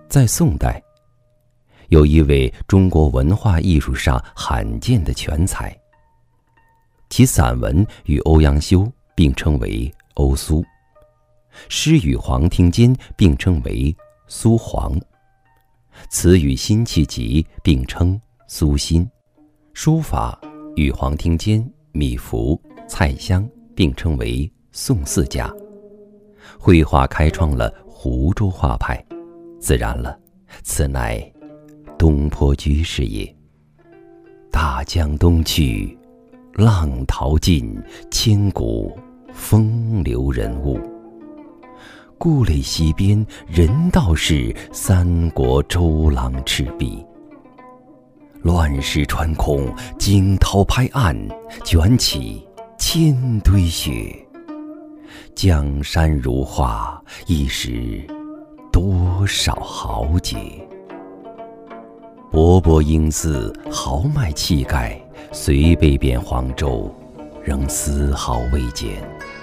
在宋代，有一位中国文化艺术上罕见的全才，其散文与欧阳修并称为欧苏，诗与黄庭坚并称为苏黄，词与辛弃疾并称苏辛，书法与黄庭坚、米芾、蔡襄并称为宋四家，绘画开创了湖州画派，自然了，此乃东坡居士也。大江东去，浪淘尽，千古风流人物。故垒西边，人道是，三国周郎赤壁。乱石穿空，惊涛拍岸，卷起千堆雪。江山如画，一时多少豪杰。勃勃英姿，豪迈气概，虽被贬黄州，仍丝毫未减。